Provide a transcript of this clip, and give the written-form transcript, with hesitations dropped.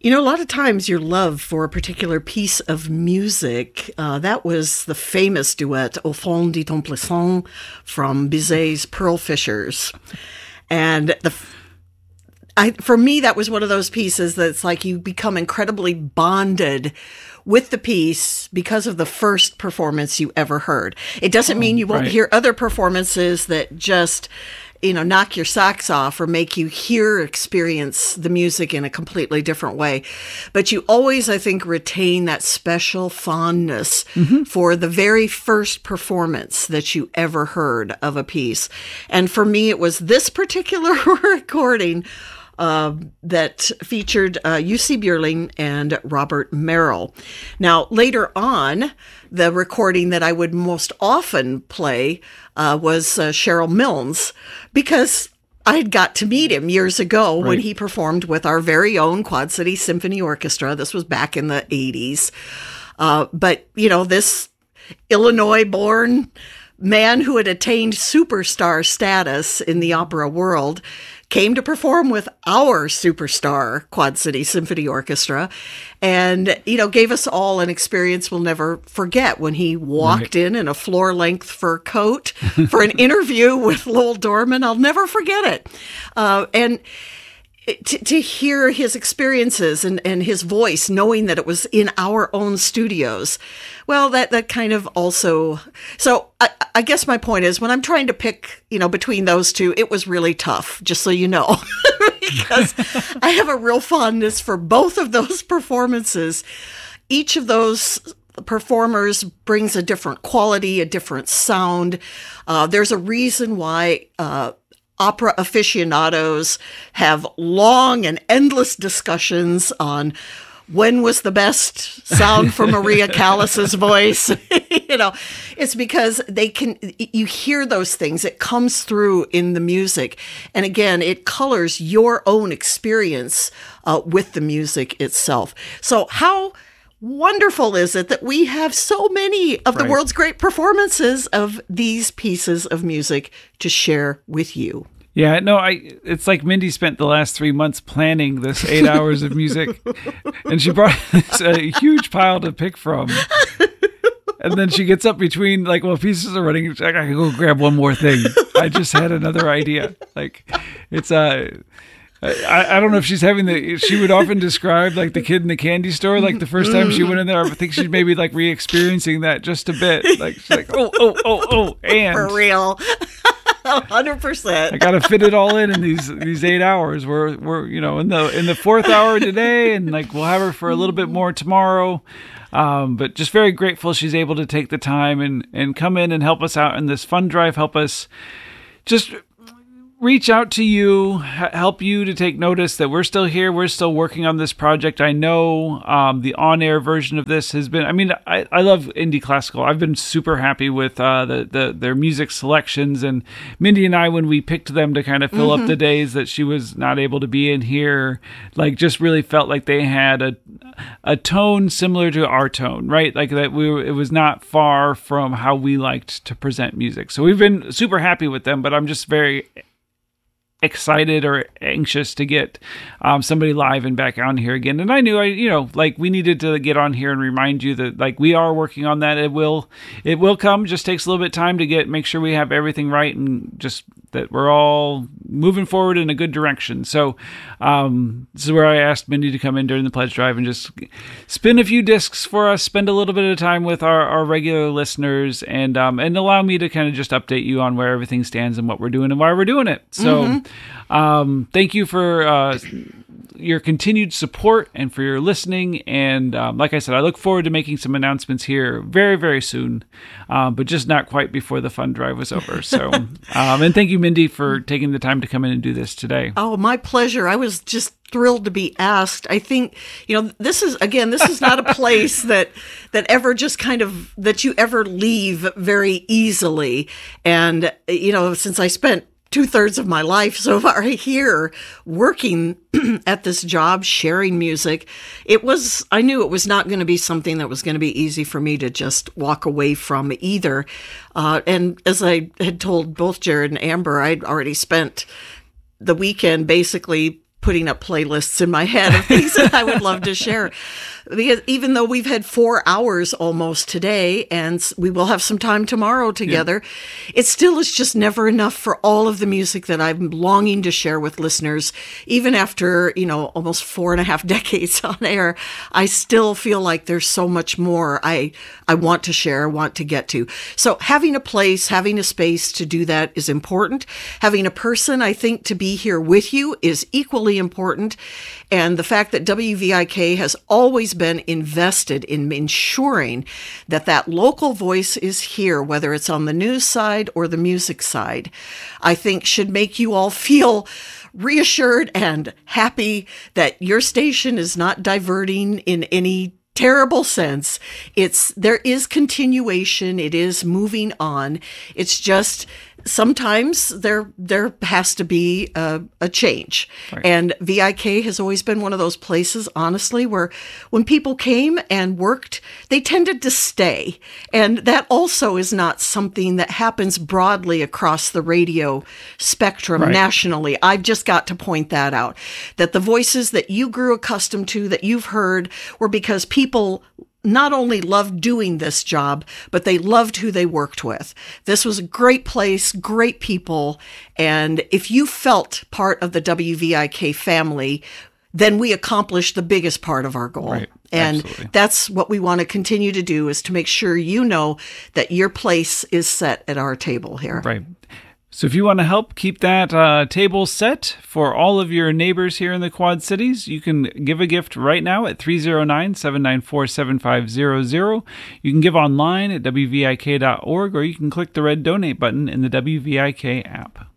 A lot of times your love for a particular piece of music, that was the famous duet Au fond du temps plaisant from Bizet's Pearl Fishers. And for me, that was one of those pieces that's like you become incredibly bonded with the piece because of the first performance you ever heard. It doesn't mean you won't hear other performances that just knock your socks off or make you experience the music in a completely different way. But you always, I think, retain that special fondness for the very first performance that you ever heard of a piece. And for me, it was this particular recording that featured Jussi Björling and Robert Merrill. Now, later on, the recording that I would most often play was Cheryl Milnes, because I had got to meet him years ago when he performed with our very own Quad City Symphony Orchestra. This was back in the 80s. But, this Illinois-born man who had attained superstar status in the opera world came to perform with our superstar Quad City Symphony Orchestra and, gave us all an experience we'll never forget when he walked in a floor-length fur coat for an interview with Lowell Dorman. I'll never forget it. And to hear his experiences and his voice, knowing that it was in our own studios, well, that kind of also. So I guess my point is, when I'm trying to pick, between those two, it was really tough, just so you know, because I have a real fondness for both of those performances. Each of those performers brings a different quality, a different sound. There's a reason why opera aficionados have long and endless discussions on when was the best sound for Maria Callas's voice. It's because you hear those things. It comes through in the music. And again, it colors your own experience with the music itself. So how wonderful is it that we have so many of the world's great performances of these pieces of music to share with you? Yeah, no, it's like Mindy spent the last 3 months planning this 8 hours of music, and she brought a huge pile to pick from. And then she gets up between, pieces are running, she's like, I can go grab one more thing. I just had another idea. It's I don't know if she's having she would often describe the kid in the candy store, the first time she went in there. I think she's maybe re-experiencing that just a bit. She's like, oh, and for real. 100%. I got to fit it all in these 8 hours. We're in the fourth hour today, and we'll have her for a little bit more tomorrow. But just very grateful she's able to take the time and come in and help us out in this fund drive. Help us just reach out to you, help you to take notice that we're still here. We're still working on this project. I know the on-air version of this has been, I love indie classical. I've been super happy with their music selections, and Mindy and I, when we picked them to kind of fill up the days that she was not able to be in here, just really felt like they had a tone similar to our tone, right? It was not far from how we liked to present music. So we've been super happy with them, but I'm just very excited or anxious to get somebody live and back on here again. And I knew we needed to get on here and remind you that we are working on that. It will come, just takes a little bit of time to make sure we have everything right and just that we're all moving forward in a good direction. So this is where I asked Mindy to come in during the pledge drive and just spin a few discs for us, spend a little bit of time with our regular listeners, and allow me to kind of just update you on where everything stands and what we're doing and why we're doing it. So thank you for your continued support and for your listening. And like I said, I look forward to making some announcements here very, very soon, but just not quite before the fund drive was over. So, and thank you, Mindy, for taking the time to come in and do this today. Oh, my pleasure. I was just thrilled to be asked. I think, this is not a place that ever just kind of, that you ever leave very easily. And, since I spent 2/3 of my life so far here working at this job, sharing music, I knew it was not going to be something that was going to be easy for me to just walk away from either. And as I had told both Jared and Amber, I'd already spent the weekend basically putting up playlists in my head of things that I would love to share. Because even though we've had 4 hours almost today, and we will have some time tomorrow together, it still is just never enough for all of the music that I'm longing to share with listeners. Even after, almost 4.5 decades on air, I still feel like there's so much more I want to share, want to get to. So having a place, having a space to do that is important. Having a person, I think, to be here with you is equally important. And the fact that WVIK has always been invested in ensuring that that local voice is here, whether it's on the news side or the music side, I think should make you all feel reassured and happy that your station is not diverting in any terrible sense. There is continuation. It is moving on. It's just sometimes there has to be a change. Right. And VIK has always been one of those places, honestly, where when people came and worked, they tended to stay. And that also is not something that happens broadly across the radio spectrum nationally. I've just got to point that out, that the voices that you grew accustomed to, that you've heard, were because people not only loved doing this job, but they loved who they worked with. This was a great place, great people. And if you felt part of the WVIK family, then we accomplished the biggest part of our goal. Right. And absolutely. That's what we want to continue to do, is to make sure you know that your place is set at our table here. Right. So if you want to help keep that table set for all of your neighbors here in the Quad Cities, you can give a gift right now at 309-794-7500. You can give online at wvik.org, or you can click the red donate button in the WVIK app.